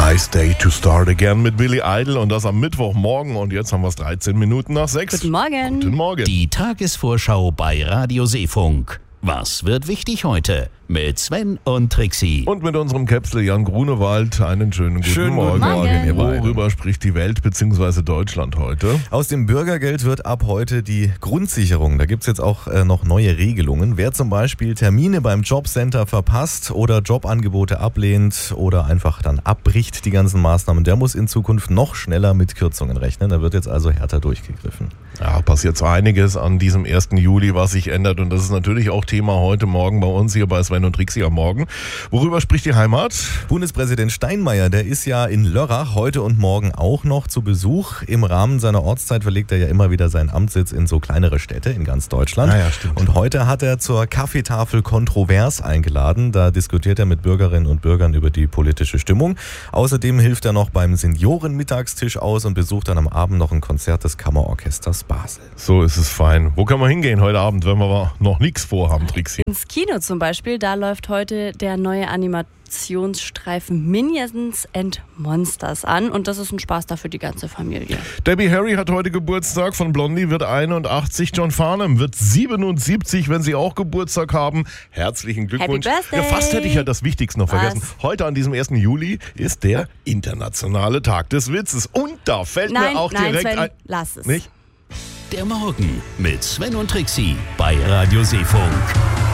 Nice Day to Start Again mit Billy Idol und das am Mittwochmorgen und jetzt haben wir es 13 Minuten nach 6. Guten Morgen. Guten Morgen. Die Tagesvorschau bei Radio Seefunk. Was wird wichtig heute? Mit Sven und Trixie. Und mit unserem Käpsel Jan Grunewald einen schönen guten Morgen. Morgen. Worüber spricht die Welt bzw. Deutschland heute? Aus dem Bürgergeld wird ab heute die Grundsicherung. Da gibt es jetzt auch noch neue Regelungen. Wer zum Beispiel Termine beim Jobcenter verpasst oder Jobangebote ablehnt oder einfach dann abbricht die ganzen Maßnahmen, der muss in Zukunft noch schneller mit Kürzungen rechnen. Da wird jetzt also härter durchgegriffen. Ja, passiert so einiges an diesem 1. Juli, was sich ändert und das ist natürlich auch Thema heute Morgen bei uns hier bei Sven und Trixie am Morgen. Worüber spricht die Heimat? Bundespräsident Steinmeier, der ist ja in Lörrach heute und morgen auch noch zu Besuch. Im Rahmen seiner Ortszeit verlegt er ja immer wieder seinen Amtssitz in so kleinere Städte in ganz Deutschland. Ja, stimmt. Und heute hat er zur Kaffeetafel kontrovers eingeladen. Da diskutiert er mit Bürgerinnen und Bürgern über die politische Stimmung. Außerdem hilft er noch beim Seniorenmittagstisch aus und besucht dann am Abend noch ein Konzert des Kammerorchesters Basel. So ist es fein. Wo kann man hingehen heute Abend, wenn wir noch nichts vorhaben, Trixie? Ins Kino zum Beispiel, da läuft heute der neue Animationsstreifen Minions and Monsters an und das ist ein Spaß da für die ganze Familie. Debbie Harry hat heute Geburtstag, von Blondie wird 81, John Farnham wird 77, wenn sie auch Geburtstag haben. Herzlichen Glückwunsch. Happy Birthday. Ja, fast hätte ich ja das Wichtigste noch Was? vergessen. Heute an diesem 1. Juli ist der internationale Tag des Witzes und da fällt Nein, mir auch direkt Sven, ein... lass es. Nicht? Der Morgen mit Sven und Trixie bei Radio Seefunk.